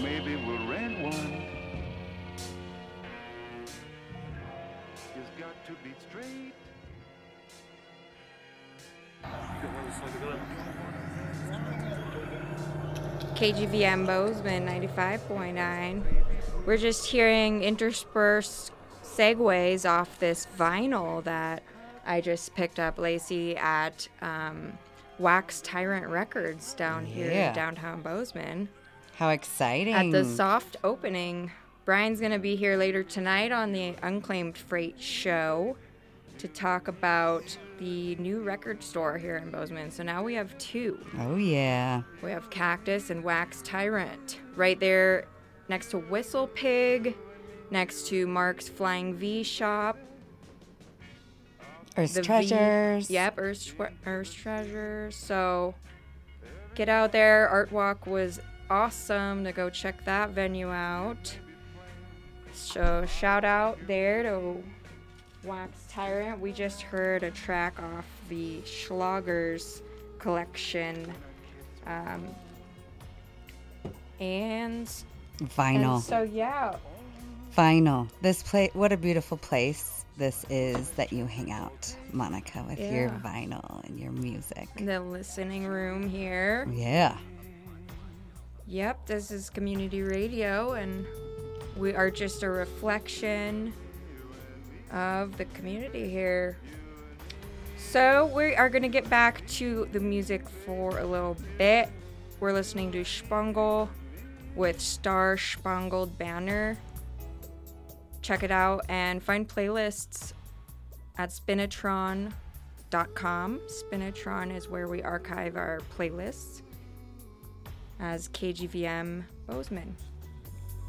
maybe we'll rent one. It's got to be straight. KGVM Bozeman 95.9. We're just hearing interspersed segues off this vinyl that I just picked up, Lacey, at Wax Tyrant Records down here in downtown Bozeman. How exciting. At the soft opening. Brian's going to be here later tonight on the Unclaimed Freight show to talk about the new record store here in Bozeman. So now we have two. Oh, yeah. We have Cactus and Wax Tyrant right there next to Whistle Pig, next to Mark's Flying V shop. Earth's Treasures. Yep, Earth's Treasures. So get out there. Art Walk was awesome to go check that venue out. So shout out there to Wax Tyrant. We just heard a track off the Schlagers collection. And Vinyl. And so, yeah. Vinyl. This place, what a beautiful place this is that you hang out, Monica, with your vinyl and your music. The listening room here. Yeah. Yep, this is community radio, and we are just a reflection of the community here. So we are going to get back to the music for a little bit. We're listening to Spangle with Star Spangled Banner. Check it out and find playlists at spinatron.com. Spinatron is where we archive our playlists as KGVM Bozeman.